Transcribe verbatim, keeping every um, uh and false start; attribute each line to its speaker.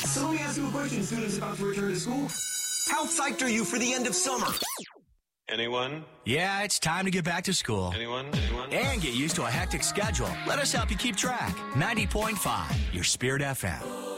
Speaker 1: So let me ask you a question, students about to return to school. How psyched are you for the end of summer?
Speaker 2: Anyone?
Speaker 3: Yeah, it's time to get back to school.
Speaker 2: Anyone? Anyone?
Speaker 3: And get used to a hectic schedule. Let us help you keep track. ninety point five, your Spirit F M.